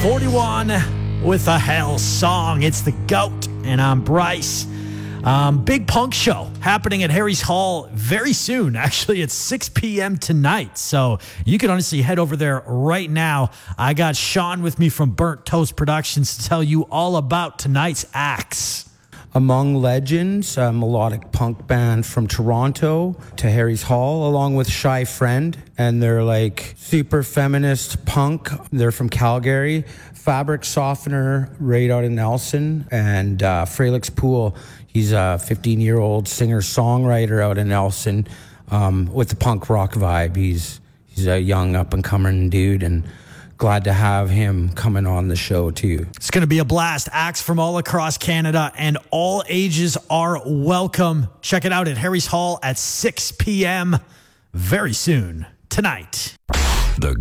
41 with a hell song. It's the GOAT, and I'm Bryce. Big punk show happening at Harry's Hall very soon. Actually, it's 6 p.m. tonight. So you can honestly head over there right now. I got Sean with me from Burnt Toast Productions to tell you all about tonight's acts. Among Legends, a melodic punk band from Toronto to Harry's Hall, along with Shy Friend. And they're like super feminist punk. They're from Calgary. Fabric Softener, right out in Nelson. And Fralix Pool, he's a 15-year-old singer-songwriter out in Nelson with the punk rock vibe. He's a young up-and-coming dude, and glad to have him coming on the show too. It's going to be a blast. Acts from all across Canada and all ages are welcome. Check it out at Harry's Hall at 6 p.m. very soon tonight. The